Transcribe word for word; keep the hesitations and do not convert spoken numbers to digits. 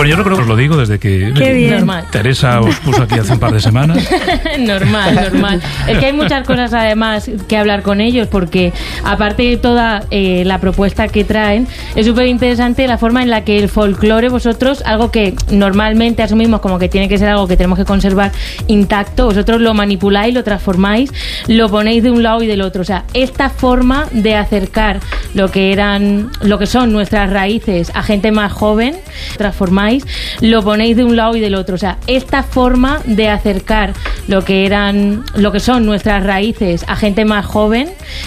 Bueno, yo no creo que os lo digo desde que Qué bien. Normal. Teresa os puso aquí hace un par de semanas. Normal, normal. Es que hay muchas cosas además que hablar con ellos, porque aparte de toda eh, la propuesta que traen, es súper interesante la forma en la que el folclore, vosotros, algo que normalmente asumimos como que tiene que ser algo que tenemos que conservar intacto, vosotros lo manipuláis, lo transformáis, lo ponéis de un lado y del otro. O sea, esta forma de acercar lo que eran, lo que son nuestras raíces a gente más joven, transformáis, lo ponéis de un lado y del otro. O sea, esta forma de acercar lo que eran, lo que son nuestras raíces a gente más joven,